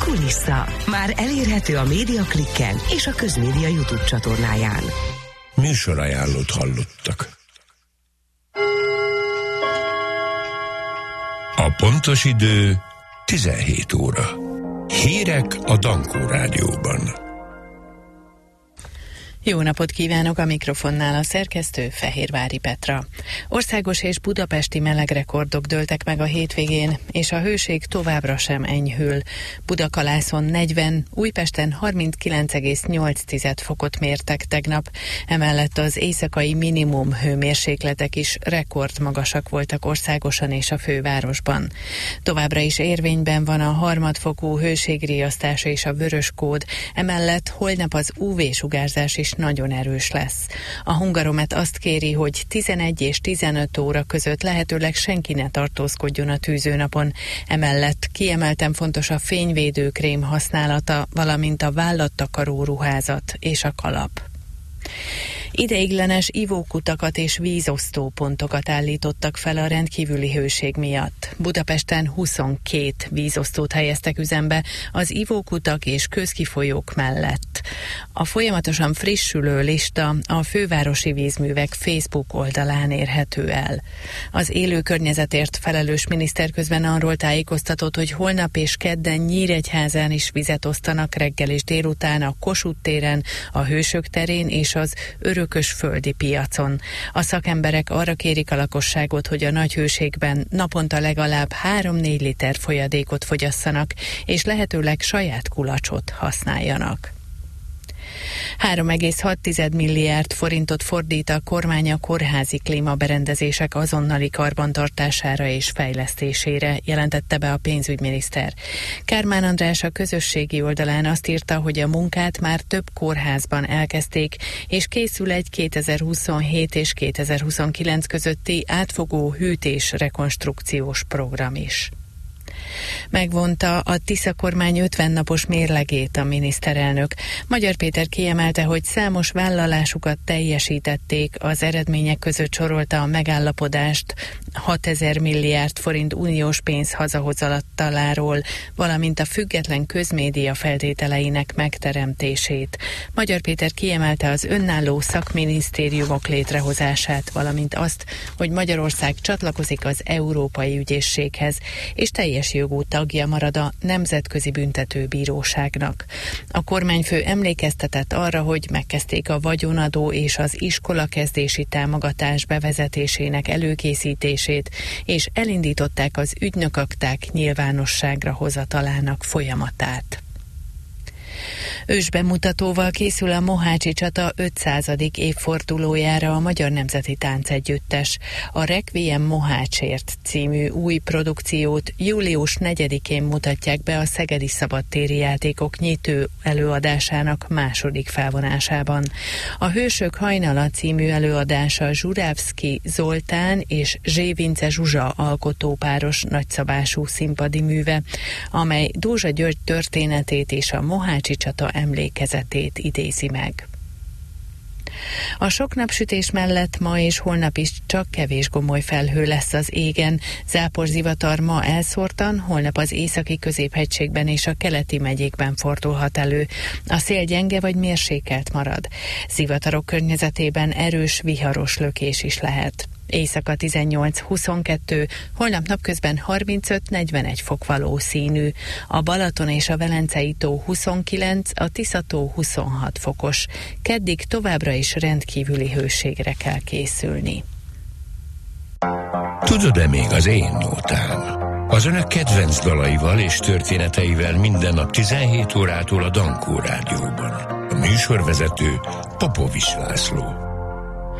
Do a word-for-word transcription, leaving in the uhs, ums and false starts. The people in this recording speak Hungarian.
Kulissza. Már elérhető a Médiaklikken és a Közmédia YouTube csatornáján. Műsorajánlót hallottak. A pontos idő tizenhét óra. Hírek a Dankó Rádióban. Jó napot kívánok, a mikrofonnál a szerkesztő Fehérvári Petra. Országos és budapesti melegrekordok dőltek meg a hétvégén, és a hőség továbbra sem enyhül. Budakalászon negyven, Újpesten harminckilenc egész nyolc fokot mértek tegnap, emellett az éjszakai minimum hőmérsékletek is rekordmagasak voltak országosan és a fővárosban. Továbbra is érvényben van a harmadfokú hőségriasztás és a vörös kód, emellett holnap az ú vé-sugárzás is nagyon erős lesz. A Hungaromet azt kéri, hogy tizenegy és tizenöt óra között lehetőleg senki ne tartózkodjon a tűzőnapon. Emellett kiemelten fontos a fényvédőkrém használata, valamint a vállattakaró ruházat és a kalap. Ideiglenes ivókutakat és vízosztópontokat állítottak fel a rendkívüli hőség miatt. Budapesten huszonkét vízosztót helyeztek üzembe az ivókutak és közkifolyók mellett. A folyamatosan frissülő lista a Fővárosi Vízművek Facebook oldalán érhető el. Az élő környezetért felelős miniszter közben arról tájékoztatott, hogy holnap és kedden Nyíregyházán is vizet osztanak reggel és délután a Kossuth téren, a Hősök terén és az Örökös földi piacon. A szakemberek arra kérik a lakosságot, hogy a nagy hőségben naponta legalább három-négy liter folyadékot fogyasszanak, és lehetőleg saját kulacsot használjanak. három egész hat milliárd forintot fordít a kormány a kórházi klímaberendezések azonnali karbantartására és fejlesztésére, jelentette be a pénzügyminiszter. Kármán András a közösségi oldalán azt írta, hogy a munkát már több kórházban elkezdték, és készül egy kétezer-huszonhét és kétezer-huszonkilenc közötti átfogó hűtés rekonstrukciós program is. Megvonta a Tisza kormány ötven napos mérlegét a miniszterelnök. Magyar Péter kiemelte, hogy számos vállalásukat teljesítették, az eredmények között sorolta a megállapodást hatezer milliárd forint uniós pénz hazahozataláról, valamint a független közmédia feltételeinek megteremtését. Magyar Péter kiemelte az önálló szakminisztériumok létrehozását, valamint azt, hogy Magyarország csatlakozik az Európai Ügyészséghez, és teljes jogú tagja marad a Nemzetközi Büntetőbíróságnak. A kormányfő emlékeztetett arra, hogy megkezdték a vagyonadó és az iskolakezdési támogatás bevezetésének előkészítését, és elindították az ügynökakták nyilvánosságra hozatalának folyamatát. Ősbemutatóval készül a Mohácsi csata ötszázadik évfordulójára a Magyar Nemzeti Táncegyüttes. A Requiem Mohácsért című új produkciót július negyedikén mutatják be a Szegedi Szabadtéri Játékok nyitő előadásának második felvonásában. A Hősök hajnala című előadása Zsurávszky Zoltán és Zsévince Zsuzsa alkotópáros nagyszabású színpadi műve, amely Dózsa György történetét és a Mohácsi csata emlékezetét idézi meg. A sok napsütés mellett ma és holnap is csak kevés gomoly felhő lesz az égen. Záporzivatar ma elszórtan, holnap az északi középhegységben és a keleti megyékben fordulhat elő. A szél gyenge vagy mérsékelt marad. Zivatarok környezetében erős, viharos lökés is lehet. Éjszaka tizennyolc-huszonkettő, holnap napközben harmincöt-negyvenegy fok valószínű. A Balaton és a Velencei tó huszonkilenc, a Tisza tó huszonhat fokos. Keddig továbbra is rendkívüli hőségre kell készülni. Tudod-e még az én nótám? Az önök kedvenc dalaival és történeteivel minden nap tizenhét órától a Dankó Rádióban. A műsorvezető Popovics László.